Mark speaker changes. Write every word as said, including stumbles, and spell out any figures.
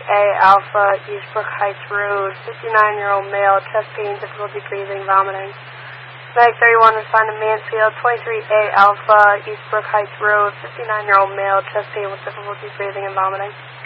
Speaker 1: A Alpha, Eastbrook Heights Road, fifty-nine-year-old male, chest pain, difficulty breathing, vomiting. Mag thirty-one assigned to Mansfield, twenty-three A Alpha, Eastbrook Heights Road, fifty-nine-year-old male, chest pain with difficulty breathing and vomiting.